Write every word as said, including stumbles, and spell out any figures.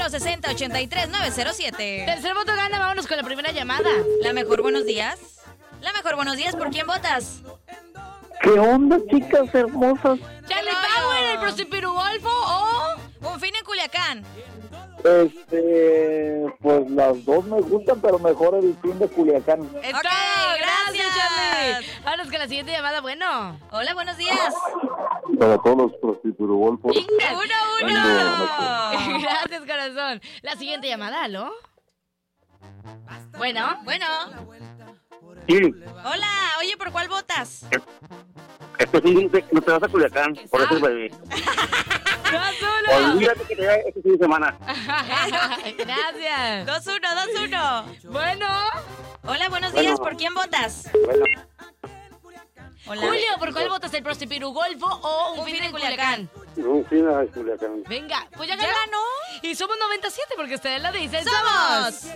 uno, seis cero, ocho tres, nueve cero siete. Tercer voto gana, vámonos con la primera llamada. La mejor, buenos días. La mejor, buenos días. ¿Por quién votas? ¿Qué onda, chicas hermosas? Charlie rollo? Power, el Prostipiru Golfo o... Un fin en Culiacán. Este, pues las dos me gustan, pero mejor el fin de Culiacán. ¡Es Ok, todo! gracias. Charlie! Vámonos con la siguiente llamada, bueno. Hola, buenos días. Para todos los prostiturugolfos. Uno, uno. Gracias, corazón. La siguiente llamada, ¿aló? Bueno. Bueno. Sí, Hola, oye, ¿por cuál votas? este fin de no te vas a Culiacán, por Ah. eso es bebé. ¡Dos, uno! Olvídate que te da este fin de semana. Gracias. Dos, uno, dos, uno. Bueno. Hola, buenos días. Bueno. ¿Por quién votas? Bueno, Hola. Julio, ¿por cuál votas? ¿El Prostipiru Golfo o un, fin en Culiacán? un fin de Culiacán. Venga, pues ya ¿Ya ganó. ganó? Y somos noventa y siete porque ustedes lo dicen. ¡Somos!